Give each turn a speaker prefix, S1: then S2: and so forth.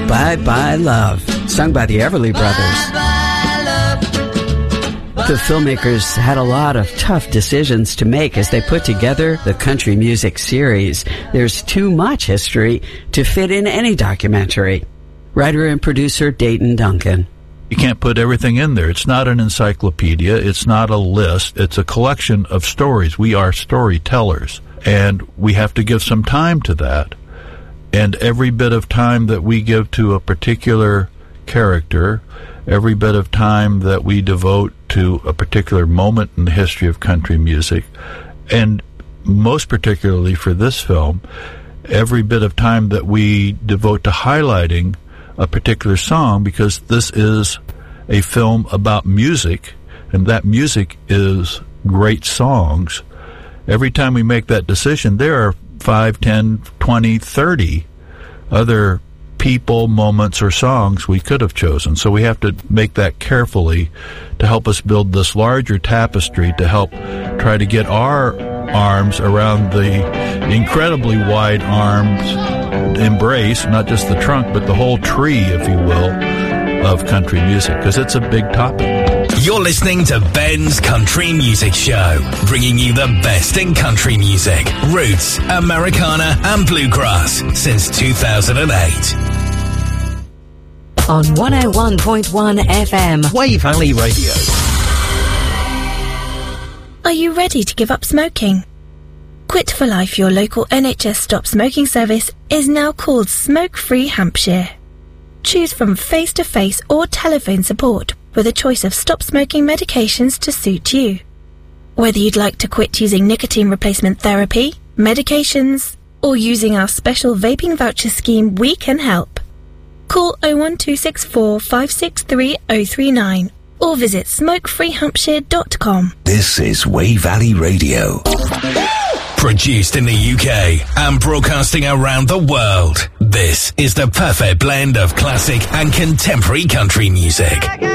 S1: Bye Bye Love, sung by the Everly Brothers. The filmmakers had a lot of tough decisions to make as they put together the country music series. There's too much history to fit in any documentary. Writer and producer Dayton Duncan.
S2: You can't put everything in there. It's not an encyclopedia. It's not a list. It's a collection of stories. We are storytellers, and we have to give some time to that. And every bit of time that we give to a particular character, every bit of time that we devote to a particular moment in the history of country music, and most particularly for this film, every bit of time that we devote to highlighting a particular song, because this is a film about music, and that music is great songs. Every time we make that decision, there are 5, 10, 20, 30 other people, moments, or songs we could have chosen. So we have to make that carefully to help us build this larger tapestry, to help try to get our arms around the incredibly wide arms embrace, not just the trunk, but the whole tree, if you will, of country music, because it's a big topic.
S3: You're listening to Ben's Country Music Show, bringing you the best in country music, roots, Americana, and bluegrass since 2008.
S4: On 101.1 FM,
S5: Wave Valley Radio.
S6: Are you ready to give up smoking? Quit for Life, your local NHS stop smoking service, is now called Smoke Free Hampshire. Choose from face-to-face or telephone support with a choice of stop smoking medications to suit you. Whether you'd like to quit using nicotine replacement therapy, medications, or using our special vaping voucher scheme, we can help. Call 01264 563 039 or visit smokefreehampshire.com.
S3: This is Wave Valley Radio. Produced in the UK and broadcasting around the world. This is the perfect blend of classic and contemporary country music.